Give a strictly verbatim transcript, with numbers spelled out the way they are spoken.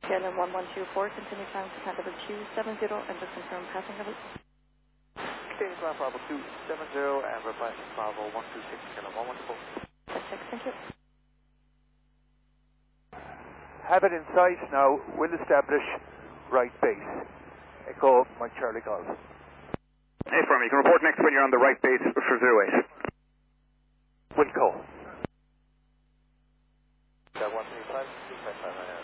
K L M one one two four, continue climb to Canada two seven zero and just confirm passing level. Continue climb Bravo two seven zero and reply Bravo one two six, K L M one one two four. Perfect, thank you. Have it in sight now, we'll establish right base. Echo Mike Charlie Golf. Hey, firm, you can report next when you're on the right base for zero eight. Wilco. one three five, two five five.